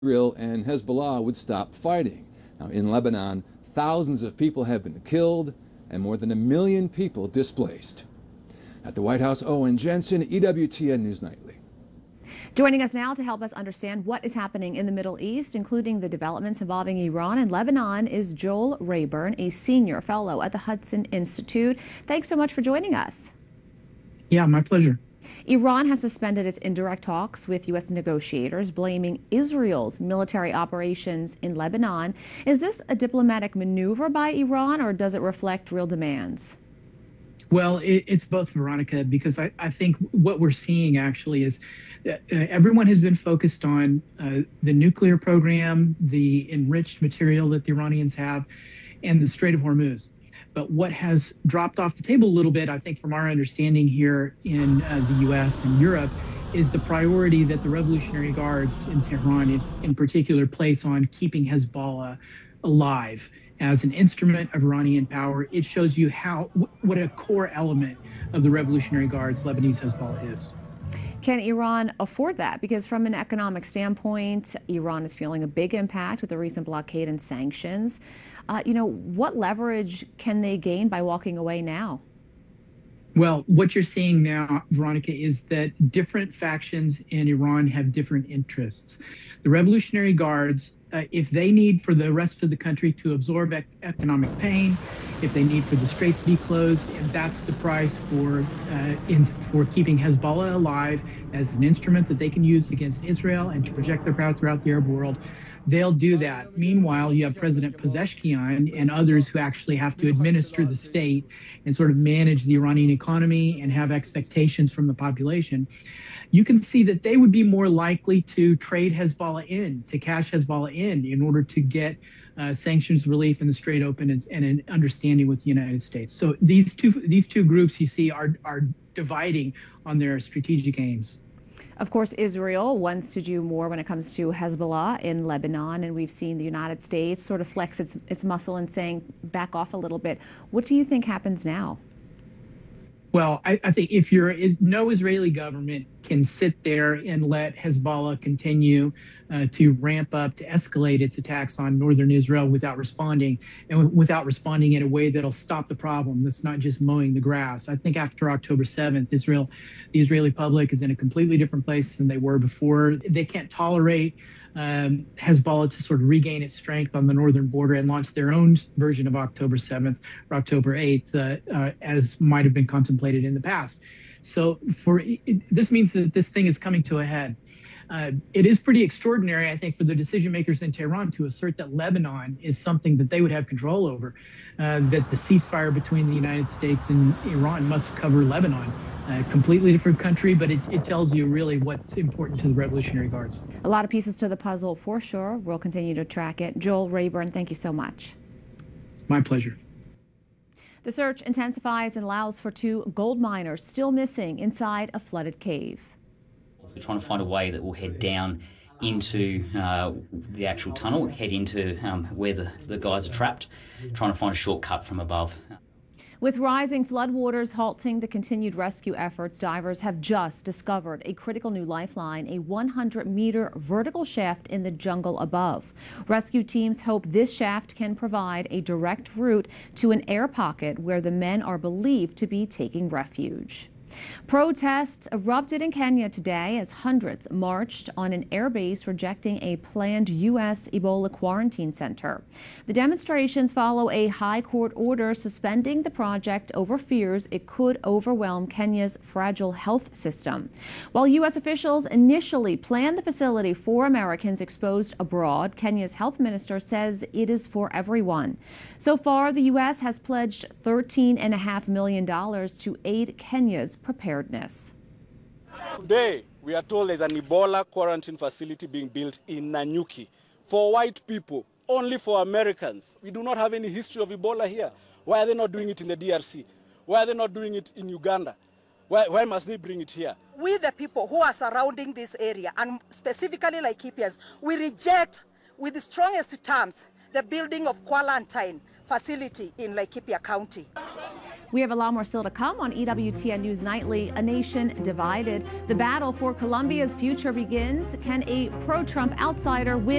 Israel and Hezbollah would stop fighting. Now, in Lebanon, thousands of people have been killed and more than 1 million people displaced. At the White House, Owen Jensen, EWTN News Nightly. Joining us now to help us understand what is happening in the Middle East, including the developments involving Iran and Lebanon, is Joel Rayburn, a senior fellow at the Hudson Institute. Thanks so much for joining us. Yeah, my pleasure. Iran has suspended its indirect talks with U.S. negotiators, blaming Israel's military operations in Lebanon. Is this a diplomatic maneuver by Iran, or does it reflect real demands? Well, it's both, Veronica, because I think what we're seeing actually is everyone has been focused on the nuclear program, the enriched material that the Iranians have, and the Strait of Hormuz. But what has dropped off the table a little bit, I think, from our understanding here in the U.S. and Europe, is the priority that the Revolutionary Guards in Tehran, in particular, place on keeping Hezbollah alive as an instrument of Iranian power. It shows you what a core element of the Revolutionary Guards Lebanese Hezbollah is. Can Iran afford that? Because from an economic standpoint, Iran is feeling a big impact with the recent blockade and sanctions. What leverage can they gain by walking away now? Well, what you're seeing now, Veronica, is that different factions in Iran have different interests. The Revolutionary Guards, if they need for the rest of the country to absorb economic pain, if they need for the strait to be closed, if that's the price for keeping Hezbollah alive as an instrument that they can use against Israel and to project their power throughout the Arab world, they'll do that. Meanwhile, you have President Pezeshkian and others who actually have to administer the state and sort of manage the Iranian economy and have expectations from the population. You can see that they would be more likely to trade Hezbollah to cash Hezbollah in order to get sanctions relief and the strait open and an understanding with the United States. So these two groups you see are dividing on their strategic aims. Of course, Israel wants to do more when it comes to Hezbollah in Lebanon, and we've seen the United States sort of flex its muscle and saying, back off a little bit. What do you think happens now? Well, I think no Israeli government can sit there and let Hezbollah continue to ramp up, to escalate its attacks on northern Israel without responding, and without responding in a way that'll stop the problem. That's not just mowing the grass. I think after October 7th, the Israeli public is in a completely different place than they were before. They can't tolerate Hezbollah to sort of regain its strength on the northern border and launch their own version of October 7th or October 8th, as might have been contemplated in the past. So this means that this thing is coming to a head. It is pretty extraordinary, I think, for the decision makers in Tehran to assert that Lebanon is something that they would have control over, that the ceasefire between the United States and Iran must cover Lebanon. A completely different country, but it tells you really what's important to the Revolutionary Guards. A lot of pieces to the puzzle for sure. We'll continue to track it. Joel Rayburn, thank you so much. My pleasure. The search intensifies in Laos for 2 gold miners still missing inside a flooded cave. We're trying to find a way that will head down into the actual tunnel, head into where the guys are trapped, trying to find a shortcut from above. With rising floodwaters halting the continued rescue efforts, divers have just discovered a critical new lifeline, a 100-meter vertical shaft in the jungle above. Rescue teams hope this shaft can provide a direct route to an air pocket where the men are believed to be taking refuge. Protests erupted in Kenya today as hundreds marched on an airbase rejecting a planned U.S. Ebola quarantine center. The demonstrations follow a high court order suspending the project over fears it could overwhelm Kenya's fragile health system. While U.S. officials initially planned the facility for Americans exposed abroad, Kenya's health minister says it is for everyone. So far, the U.S. has pledged $13.5 million to aid Kenya's preparedness. Today, we are told there's an Ebola quarantine facility being built in Nanyuki for white people, only for Americans. We do not have any history of Ebola here. Why are they not doing it in the DRC? Why are they not doing it in Uganda? Why must they bring it here? We, the people who are surrounding this area, and specifically Laikipians, we reject with the strongest terms the building of quarantine facility in Laikipia County. We have a lot more still to come on EWTN News Nightly. A nation divided. The battle for Colombia's future begins. Can a pro-Trump outsider win?